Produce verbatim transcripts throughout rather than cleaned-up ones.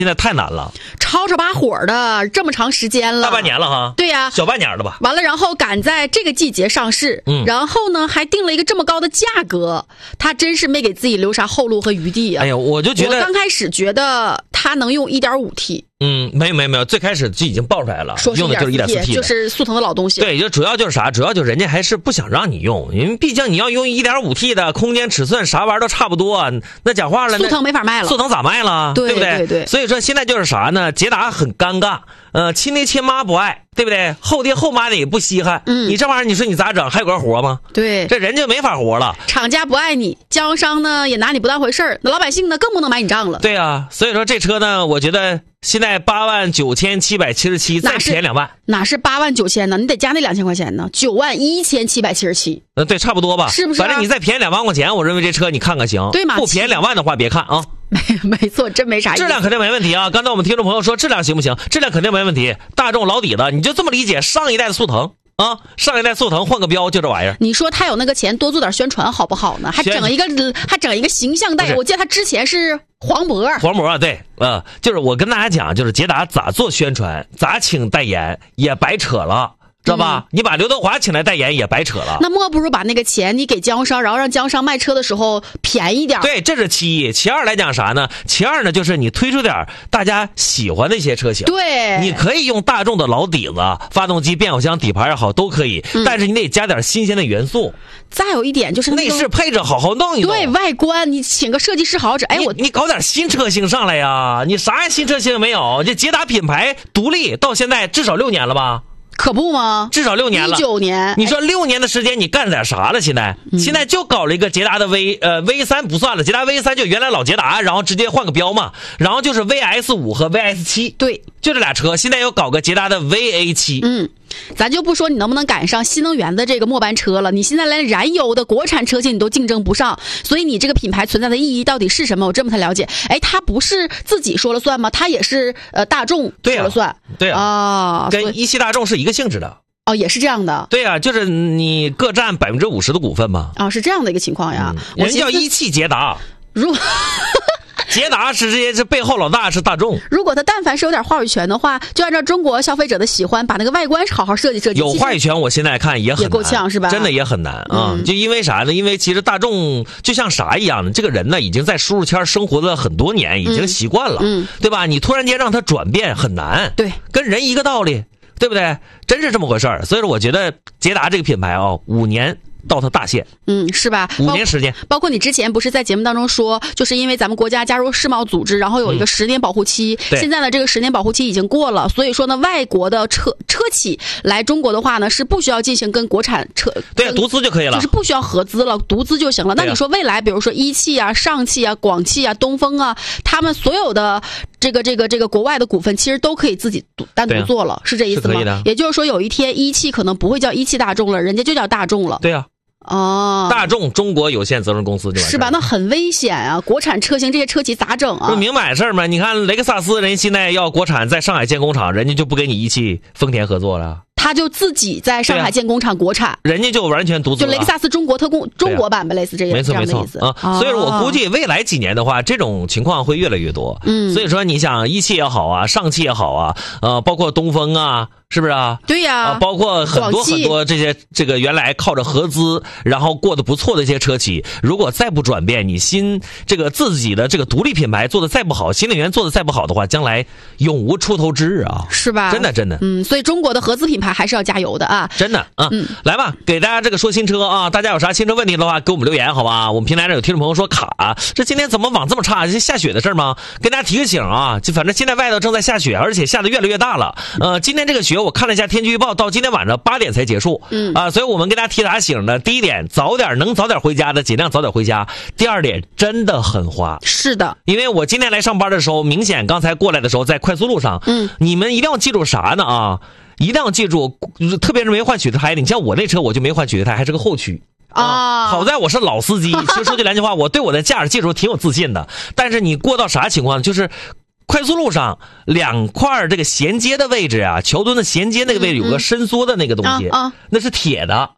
现在太难了， 吵吵把火的这么长时间了， 大半年了哈。 对呀、啊， 小半年了吧。 完了，然后赶在这个季节上市， 嗯， 然后呢还定了一个这么高的价格，他真是没给自己留啥后路和余地啊。 哎呀，我就觉得我刚开始觉得他能用 一点五 T。 嗯，没有没有没有，最开始就已经爆出来了， 说用的就是 一点四 T， 就是速腾的老东西。 对，就主要就是啥？主要就是人家还是不想让你用，因为毕竟你要用 一点五 T 的，空间尺寸啥玩意儿都差不多，那讲话了， 速腾没法卖了， 速腾咋卖了？ 对不对？ 对对。 所以说现在就是啥呢？捷达很尴尬，呃，亲爹亲妈不爱，对不对？后爹后妈的也不稀罕， 嗯， 你这玩意儿你说你咋整？还有个活吗？ 对， 这人就没法活了。 厂家不爱你，经销商呢也拿你不当回事儿，那老百姓呢更不能买你账了。 对啊，所以说这车呢，我觉得现在八万九千七百七十七，再便两万， 哪是八万九千呢？你得加那两千块钱呢，九万一千七百七十七。 呃，对，差不多吧， 是不是、啊？ 反正你再便宜两万块钱，我认为这车你看看行。 对吗？ 不便宜两万的话，别看啊。 没没错，真没啥意思。 质量肯定没问题啊！刚才我们听众朋友说质量行不行？质量肯定没问题。大众老底子，你就这么理解，上一代的速腾啊，上一代速腾换个标就这玩意儿。 你说他有那个钱多做点宣传好不好呢？还整一个还整一个形象代言，我记得他之前是黄渤。 黄渤啊，对，呃，就是我跟大家讲，就是捷达咋做宣传，咋请代言也白扯了。知道吧、嗯？你把刘德华请来代言也白扯了。 那莫不如把那个钱你给经销商，然后让经销商卖车的时候便宜点。 对，这是其一。其二来讲啥呢？其二呢，就是你推出点大家喜欢的一些车型。 对， 你可以用大众的老底子，发动机、变速箱、底盘也好，都可以、嗯。但是你得加点新鲜的元素。 再有一点就是内饰配置好好弄一弄。 对，外观你请个设计师好好整。哎，我你搞点新车型上来呀！你啥新车型没有？这捷达品牌独立到现在至少六年了吧？ 可不吗？ 至少六年了， 一九年。 你说六年的时间，你干点啥了？现在、嗯，现在就搞了一个捷达的 V 呃 V 三不算了，捷达 V 三就原来老捷达，然后直接换个标嘛，然后就是 V S 五和 V S 七， 对， 就这俩车。现在又搞个捷达的 V A 七， 嗯，咱就不说你能不能赶上新能源的这个末班车了，你现在连燃油的国产车型你都竞争不上，所以你这个品牌存在的意义到底是什么？我这么才了解。哎，他不是自己说了算吗？他也是呃大众说了算， 对啊， 啊， 跟一汽大众是一个性质的。 哦，也是这样的。 对啊，就是你各占百分之五十的股份嘛。 啊，是这样的一个情况呀。 嗯、人叫一汽捷达， 如捷达是这些是背后老大是大众。 如果他但凡是有点话语权的话，就按照中国消费者的喜欢，把那个外观好好设计设计。 有话语权，我现在看也很难， 也够呛是吧？ 真的也很难啊、 嗯！ 就因为啥呢？因为其实大众就像啥一样的，这个人呢已经在输入圈生活了很多年，已经习惯了， 嗯， 对吧？你突然间让他转变很难， 对， 跟人一个道理，对不对？真是这么回事儿。所以说，我觉得捷达这个品牌啊、哦，五年。到它大限， 嗯，是吧？ 五年时间， 包括你之前不是在节目当中说，就是因为咱们国家加入世贸组织，然后有一个十年保护期、嗯，现在呢这个十年保护期已经过了，所以说呢，外国的车车企来中国的话呢，是不需要进行跟国产车对独资就可以了， 就是不需要合资了，独资就行了。那你说未来，比如说一汽啊、上汽啊、广汽啊、东风啊，他们所有的这个这个这个国外的股份，其实都可以自己单独做了，是这意思吗？也就是说，有一天一汽可能不会叫一汽大众了，人家就叫大众了。 对啊。 哦， 大众中国有限责任公司是吧？那很危险啊！国产车型这些车企咋整啊？ 不明摆事儿吗？你看雷克萨斯，人现在要国产在上海建工厂，人家就不跟你一汽丰田合作了。 他就自己在上海建工厂国产， 啊、人家就完全独资了， 就雷克萨斯中国特供中国版呗，类似这样没错没错啊、哦。所以说我估计未来几年的话，这种情况会越来越多。 嗯， 所以说你想一汽也好啊，上汽也好啊，呃，包括东风啊。是不是啊？ 对呀、 啊，包括很多很多这些这个原来靠着合资然后过得不错的一些车企，如果再不转变，你新这个自己的这个独立品牌做的再不好，新能源做的再不好的话，将来永无出头之日啊！ 是吧？ 真的真的， 嗯，所以中国的合资品牌还是要加油的啊！ 真的啊，嗯，来吧，给大家这个说新车啊，大家有啥新车问题的话，给我们留言好吧？我们平台上有听众朋友说卡，这今天怎么网这么差？是下雪的事吗？跟大家提个醒啊，就反正现在外头正在下雪，而且下的越来越大了。呃，今天这个雪我看了一下天气预报，到今天晚上八点才结束。 嗯啊，所以我们跟大家提啥醒呢？第一点，早点能早点回家的尽量早点回家。第二点，真的很滑。 是的， 因为我今天来上班的时候，明显刚才过来的时候在快速路上， 嗯， 你们一定要记住啥呢啊？一定要记住，特别是没换雪胎的，你像我那车我就没换雪胎，还是个后驱。啊，好在我是老司机。其实说句良心话，我对我的驾驶技术挺有自信的。但是你过到啥情况，就是快速路上两块这个衔接的位置啊，桥墩的衔接那个位置有个伸缩的那个东西， 嗯啊啊、 那是铁的。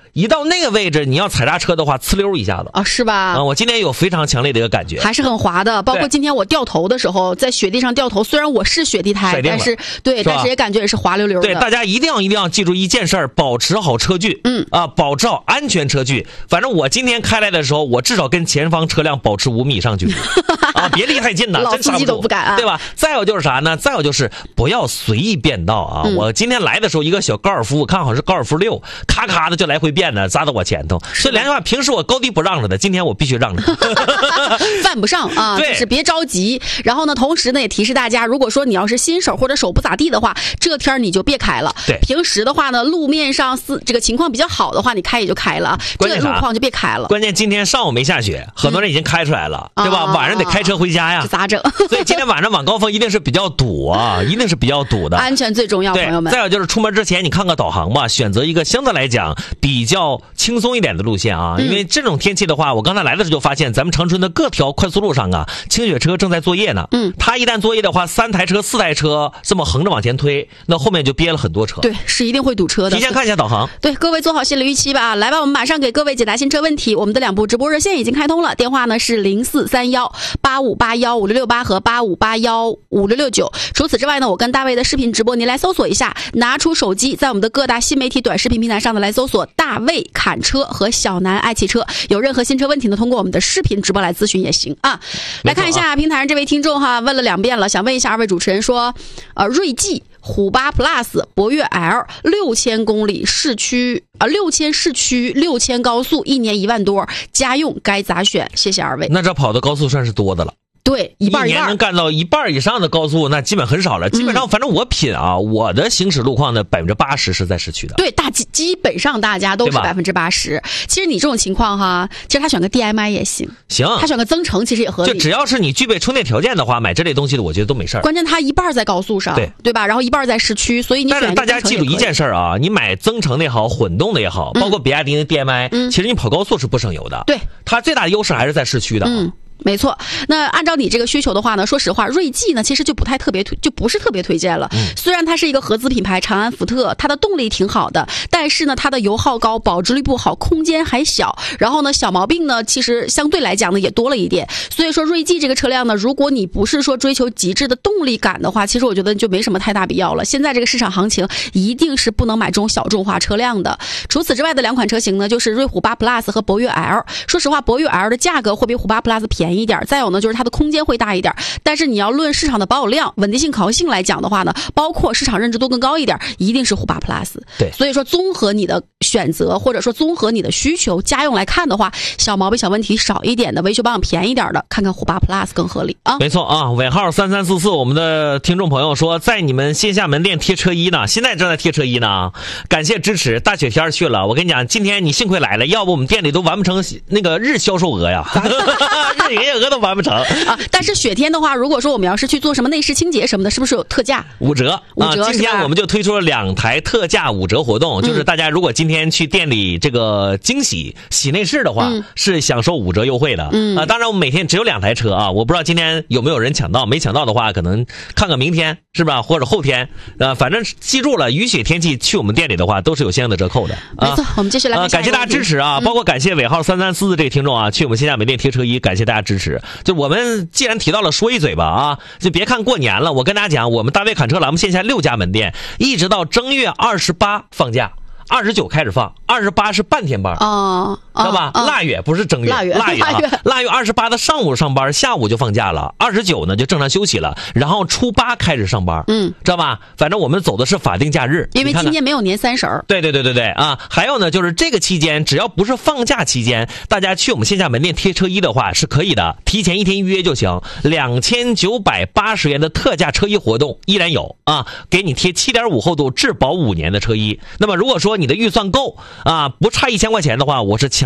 一到那个位置，你要踩刹车的话，呲溜一下子啊，是吧？ 啊，我今天有非常强烈的一个感觉， 还是很滑的。包括今天我掉头的时候，在雪地上掉头，虽然我是雪地胎，但是对，是但是也感觉也是滑溜溜的。 对，大家一定要一定要记住一件事儿，保持好车距， 嗯啊，保持好安全车距。反正我今天开来的时候，我至少跟前方车辆保持五米以上距离啊，别离太近呐， 老司机都不敢啊， 对吧？再有就是啥呢？再有就是不要随意变道啊！ 嗯、 我今天来的时候，一个小高尔夫，我看好像是高尔夫六，咔咔的就来回变呢，扎到我前头。所以两句话，平时我高低不让着的，今天我必须让着。 犯不上啊，就是别着急。然后呢，同时呢也提示大家，如果说你要是新手或者手不咋地的话，这天你就别开了。 对， 平时的话呢，路面上是这个情况比较好的话，你开也就开了。这个路况就别开了。 关键今天上午没下雪，很多人已经开出来了，嗯、对吧？啊、晚上得开车回家呀， 这咋整？ 所以今天晚上晚高峰一定是比较堵啊，一定是比较堵的。 安全最重要，朋友们。 再有就是出门之前你看看导航吧，选择一个相对来讲比较轻松一点的路线啊，嗯、因为这种天气的话，我刚才来的时候就发现咱们长春的各条快速路上啊，清雪车正在作业呢。 嗯， 他一旦作业的话，三台车、四台车这么横着往前推，那后面就憋了很多车。 对，是一定会堵车的。 提前看一下导航。 对，各位做好心理预期吧。来吧，我们马上给各位解答新车问题。我们的两部直播热线已经开通了，电话呢是零四三幺八五八幺五六六八和八五八幺五六六九。除此之外呢，我跟大卫的视频直播，您来搜索一下，拿出手机，在我们的各大新媒体短视频平台上呢来搜索大卫侃车和小南爱汽车。有任何新车问题呢，通过我们的视频直播来咨询也行啊。来看一下平台上这位听众哈，问了两遍了，想问一下二位主持人说，呃，锐际、虎八 Plus、博越 L 六千公里市区啊，六千市区，六千高速，一年一万多，家用该咋选？谢谢二位。 那这跑的高速算是多的了。 对，一半一年能干到一半以上的高速，那基本很少了。基本上，反正我品啊，嗯、我的行驶路况的百分之八十是在市区的。 对，大基基本上大家都是百分之八十。其实你这种情况哈，其实他选个 D M I 也行， 行， 他选个增程其实也合理。 就只要是你具备充电条件的话，买这类东西的，我觉得都没事儿。 关键他一半在高速上， 对对吧？然后一半在市区，所以你选。 但是大家记住一件事儿啊，你买增程的也好，混动的也好，包括比亚迪的 D M I，、嗯、其实你跑高速是不省油的。 对， 它最大的优势还是在市区的。 嗯。没错，那按照你这个需求的话呢，说实话，锐际呢其实就不太特别推，就不是特别推荐了。 嗯、 虽然它是一个合资品牌，长安福特，它的动力挺好的，但是呢，它的油耗高，保值率不好，空间还小，然后呢，小毛病呢，其实相对来讲呢也多了一点。所以说，锐际这个车辆呢，如果你不是说追求极致的动力感的话，其实我觉得就没什么太大必要了。现在这个市场行情一定是不能买这种小众化车辆的。除此之外的两款车型呢，就是瑞虎八 Plus 和博越 L。说实话，博越 L 的价格会比虎八 Plus 便宜一点，再有呢就是它的空间会大一点，但是你要论市场的保有量、稳定性、可靠性来讲的话呢，包括市场认知度更高一点，一定是虎八 Plus。 对， 所以说综合你的选择或者说综合你的需求，家用来看的话，小毛病、小问题少一点的，维修保养便宜点的，看看虎八 Plus 更合理啊。 没错啊，尾号三三四四，我们的听众朋友说，在你们线下门店贴车衣呢，现在正在贴车衣呢，感谢支持。大雪天去了，我跟你讲，今天你幸亏来了，要不我们店里都完不成那个日销售额呀，日营业额都完不成啊。但是雪天的话，如果说我们要是去做什么内饰清洁什么的，是不是有特价五折？ 五折啊！今天我们就推出了两台特价五折活动，嗯、就是大家如果今天去店里这个惊喜洗内饰的话，嗯、是享受五折优惠的。 嗯啊，当然我们每天只有两台车啊，我不知道今天有没有人抢到，没抢到的话，可能看看明天是吧，或者后天啊，反正记住了，雨雪天气去我们店里的话，都是有相应的折扣的。 没错，我们继续来看、 啊。感谢大家支持啊，嗯、包括感谢尾号三三四四这个听众啊，去我们线下门店贴车衣，感谢大家支持。就我们既然提到了，说一嘴吧啊，就别看过年了，我跟大家讲，我们大卫侃车栏目线下六家门店，一直到正月二十八放假。二十九开始放，二十八是半天班哦， 知道吧？ 哦、 腊月不是正月， 腊月腊月啊，腊月二十八的上午上班，下午就放假了。二十九呢就正常休息了，然后初八开始上班， 嗯， 知道吧？反正我们走的是法定假日， 因为今年没有年三十儿。 对对对对对啊！还有呢，就是这个期间，只要不是放假期间，大家去我们线下门店贴车衣的话是可以的，提前一天预约就行。两千九百八十元的特价车衣活动依然有啊，给你贴七点五厚度质保五年的车衣。那么如果说你的预算够啊，不差一千块钱的话，我是强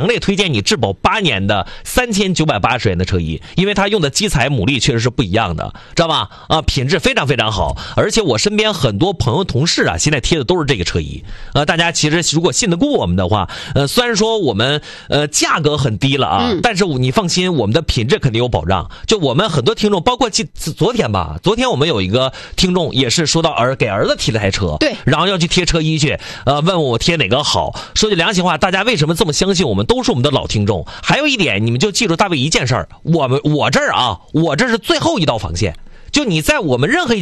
强烈推荐你质保八年的三千九百八十元的车衣，因为它用的基材牡蛎确实是不一样的，知道吧？啊，品质非常非常好，而且我身边很多朋友同事啊，现在贴的都是这个车衣。呃，大家其实如果信得过我们的话，呃，虽然说我们呃价格很低了啊，嗯、但是你放心，我们的品质肯定有保障。就我们很多听众，包括昨天吧，昨天我们有一个听众也是说到儿给儿子提了台车， 对， 然后要去贴车衣去，呃，问我贴哪个好。说句良心话，大家为什么这么相信我们？都是我们的老听众。还有一点，你们就记住大卫一件事儿，我们我这儿啊，我这是最后一道防线。就你在我们任何一